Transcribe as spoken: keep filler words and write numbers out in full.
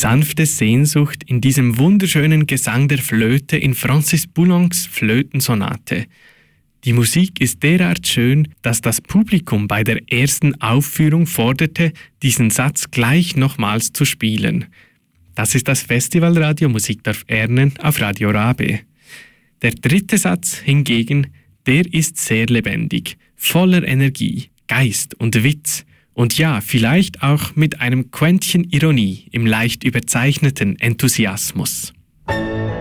sanfte Sehnsucht in diesem wunderschönen Gesang der Flöte in Francis Poulencs Flötensonate. Die Musik ist derart schön, dass das Publikum bei der ersten Aufführung forderte, diesen Satz gleich nochmals zu spielen. Das ist das Festivalradio Musikdorf Ernen auf Radio Rabe. Der dritte Satz hingegen, der ist sehr lebendig, voller Energie, Geist und Witz und ja, vielleicht auch mit einem Quäntchen Ironie im leicht überzeichneten Enthusiasmus.